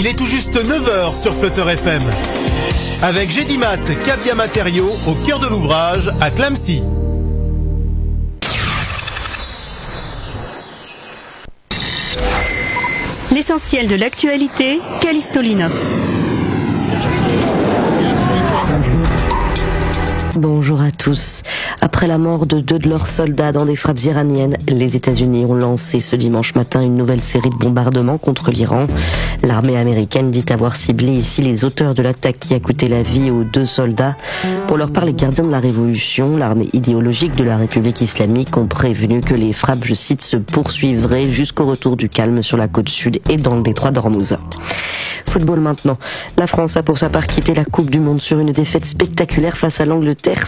Il est tout juste 9h sur Flutter FM. Avec Gédimat, Cabia Matériaux, au cœur de l'ouvrage, à Clamecy. L'essentiel de l'actualité, Callisto Linov. Bonjour à tous. Après la mort de 2 de leurs soldats dans des frappes iraniennes, les États-Unis ont lancé ce dimanche matin une nouvelle série de bombardements contre l'Iran. L'armée américaine dit avoir ciblé ici les auteurs de l'attaque qui a coûté la vie aux 2 soldats. Pour leur part, les gardiens de la révolution, l'armée idéologique de la République islamique, ont prévenu que les frappes, je cite, se poursuivraient jusqu'au retour du calme sur la côte sud et dans le détroit d'Ormuz. Football maintenant. La France a pour sa part quitté la Coupe du Monde sur une défaite spectaculaire face à l'Angleterre,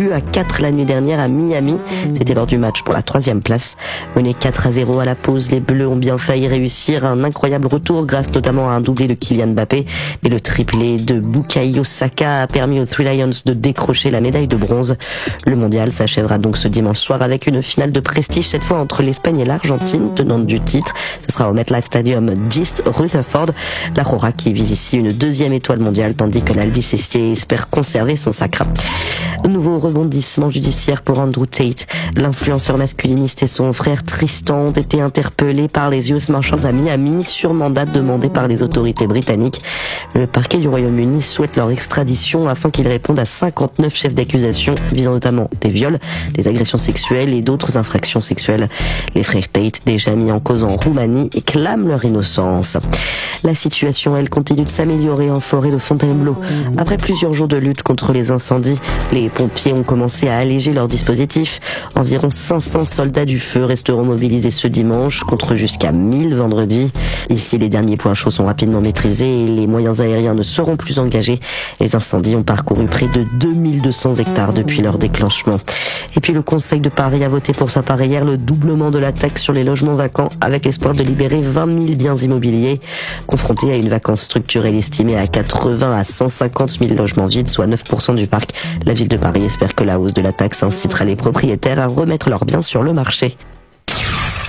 6-4 la nuit dernière à Miami. C'était lors du match pour la 3e place. Menés 4-0 à la pause, les Bleus ont bien failli réussir un incroyable retour grâce notamment à un doublé de Kylian Mbappé. Mais le triplé de Bukayo Saka a permis aux Three Lions de décrocher la médaille de bronze. Le mondial s'achèvera donc ce dimanche soir avec une finale de prestige, cette fois entre l'Espagne et l'Argentine, tenante du titre. Ce sera au MetLife Stadium d'East Rutherford. La Rora qui vise ici une 2e étoile mondiale, tandis que l'Albi Ceste espère conserver son sacre. Nouveau rebondissement judiciaire pour Andrew Tate. L'influenceur masculiniste et son frère Tristan ont été interpellés par les US Marshals à Miami sur mandat demandé par les autorités britanniques. Le parquet du Royaume-Uni souhaite leur extradition afin qu'ils répondent à 59 chefs d'accusation visant notamment des viols, des agressions sexuelles et d'autres infractions sexuelles. Les frères Tate, déjà mis en cause en Roumanie, clament leur innocence. La situation, elle, continue de s'améliorer en forêt de Fontainebleau. Après plusieurs jours de lutte contre les incendies, les pompiers ont commencé à alléger leur dispositif. Environ 500 soldats du feu resteront mobilisés ce dimanche, contre jusqu'à 1000 vendredi. Ici, les derniers points chauds sont rapidement maîtrisés et les moyens aériens ne seront plus engagés. Les incendies ont parcouru près de 2200 hectares depuis leur déclenchement. Et puis le Conseil de Paris a voté pour sa part hier le doublement de la taxe sur les logements vacants, avec l'espoir de libérer 20 000 biens immobiliers. Confronté à une vacance structurelle estimée à 80 à 150 000 logements vides, soit 9% du parc, la ville de Paris espère que la hausse de la taxe incitera les propriétaires à remettre leurs biens sur le marché.